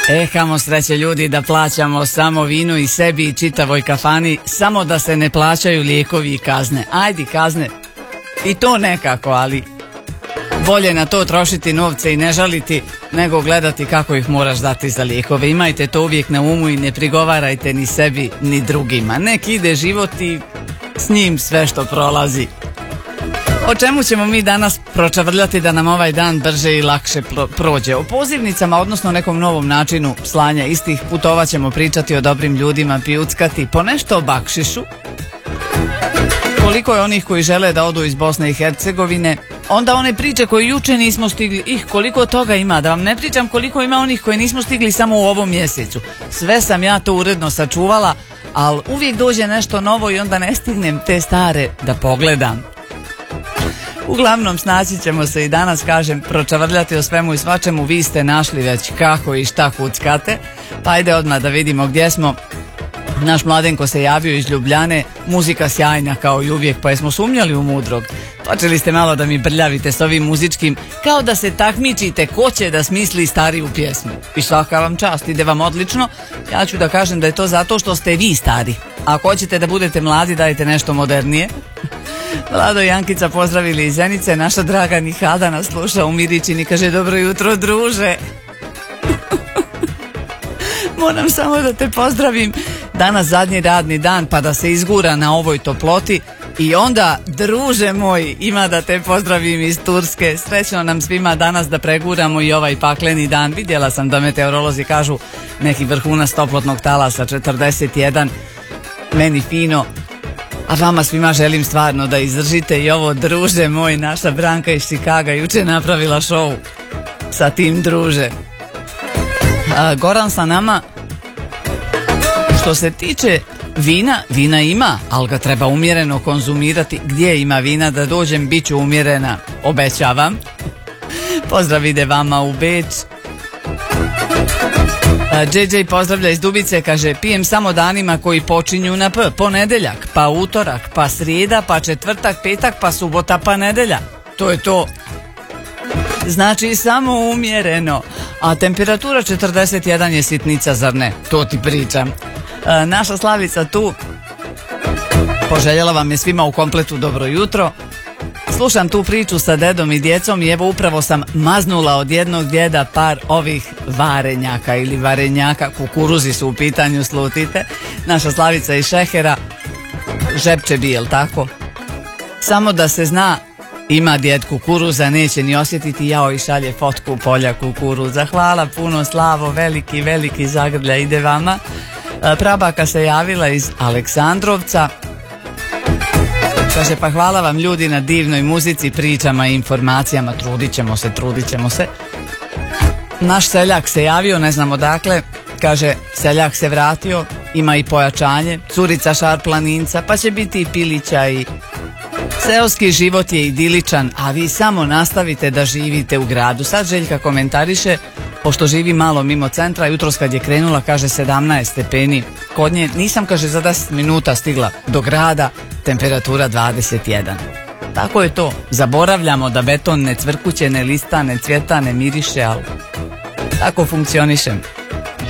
Kamo sreće ljudi da plaćamo samo vinu i sebi i čitavoj kafani, samo da se ne plaćaju lijekovi i kazne. Ajde kazne, i to nekako, ali bolje na to trošiti novce i ne žaliti nego gledati kako ih moraš dati za lijekove. Imajte to uvijek na umu i ne prigovarajte ni sebi ni drugima. Nek ide život i s njim sve što prolazi. O čemu ćemo mi danas pročavrljati da nam ovaj dan brže i lakše prođe? O pozivnicama, odnosno nekom novom načinu slanja istih. Putova ćemo pričati o dobrim ljudima, pijuckati po nešto o bakšišu. Koliko je onih koji žele da odu iz Bosne i Hercegovine. Onda one priče koje juče nismo stigli, koliko toga ima, da vam ne pričam koliko ima onih koje nismo stigli samo u ovom mjesecu. Sve sam ja to uredno sačuvala, ali uvijek dođe nešto novo i onda ne stignem te stare da pogledam. Uglavnom snaći ćemo se i danas, kažem, pročavrljati o svemu i svačemu. Vi ste našli već kako i šta kuckate, pa ajde odmah da vidimo gdje smo. Naš Mladenko se javio iz Ljubljane, muzika sjajna kao i uvijek, pa jesmo sumnjali u Mudrog. Počeli ste malo da mi brljavite s ovim muzičkim, kao da se takmičite ko će da smisli stariju pjesmu. I svaka vam čast, ide vam odlično. Ja ću da kažem da je to zato što ste vi stari. Ako hoćete da budete mladi, dajte nešto modernije. Vlado i Jankica pozdravili iz Zenice, naša draga Nihada nas sluša u Miričini, kaže dobro jutro druže. Moram samo da te pozdravim, danas zadnji radni dan pa da se izgura na ovoj toploti i onda druže moj ima da te pozdravim iz Turske. Srećno nam svima danas da preguramo i ovaj pakleni dan. Vidjela sam da meteorolozi kažu neki vrhunac toplotnog talasa 41, meni fino. A vama svima želim stvarno da izdržite i ovo druže moj, naša Branka iz Čikaga juče napravila šou sa tim druže. Goran sa nama. Što se tiče vina, vina ima, ali ga treba umjereno konzumirati. Gdje ima vina da dođem, bit ću umjerena, obećavam. Pozdrav ide vama u Beč. JJ pozdravlja iz Dubice, kaže pijem samo danima koji počinju na P. Ponedeljak, pa utorak, pa srijeda, pa četvrtak, petak, pa subota, pa nedelja. To je to. Znači samo umjereno. A temperatura 41 je sitnica, zar ne? To ti pričam. Naša Slavica tu poželjela vam je svima u kompletu dobro jutro. Slušam tu priču sa dedom i djecom i evo upravo sam maznula od jednog djeda par ovih varenjaka ili varenjaka, kukuruzi su u pitanju, slutite. Naša Slavica iz Šehera žepče bi, jel tako? Samo da se zna, ima djed kukuruza, neće ni osjetiti, jao i šalje fotku polja kukuruza. Hvala puno Slavo, veliki, veliki zagrlja ide vama. Prabaka se javila iz Aleksandrovca. Kaže pa hvala vam ljudi na divnoj muzici, pričama i informacijama, trudit ćemo se. Naš seljak se javio, ne znam odakle, kaže seljak se vratio, ima i pojačanje, curica Šarplaninca, pa će biti i pilića i seoski život je idiličan, a vi samo nastavite da živite u gradu. Sad Željka komentariše, pošto živi malo mimo centra, jutros kad je krenula, kaže 17 stepeni. Kod nje nisam, kaže, za 10 minuta stigla do grada, temperatura 21. Tako je to. Zaboravljamo da beton ne cvrkuće, ne lista, ne cvjeta, ne miriše, ali tako funkcionišem.